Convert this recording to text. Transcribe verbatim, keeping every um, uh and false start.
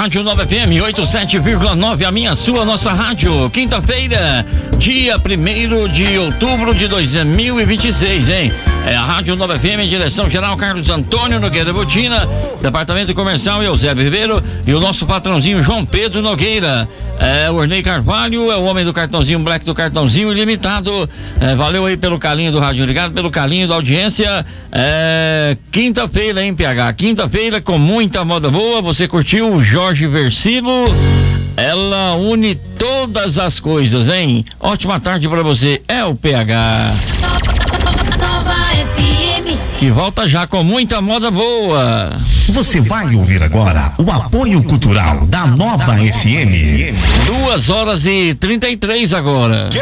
Rádio Nova F M oitenta e sete vírgula nove, a minha, sua, nossa rádio. Quinta-feira, dia primeiro de outubro de dois mil e vinte e seis, hein? É a Rádio Nova F M, direção geral Carlos Antônio Nogueira Botina, departamento comercial Eusébio Ribeiro e o nosso patrãozinho João Pedro Nogueira. É, o Ornei Carvalho é o homem do cartãozinho Black, do cartãozinho ilimitado. É, valeu aí pelo carinho do Rádio Ligado, pelo carinho da audiência. É, quinta-feira, hein, P H? Quinta-feira com muita moda boa. Você curtiu o Jorge Versilo? Ela une todas as coisas, hein? Ótima tarde pra você. É o P H. Nova F M. Que volta já com muita moda boa. Você vai ouvir agora o apoio cultural da Nova F M. Duas horas e trinta e três agora.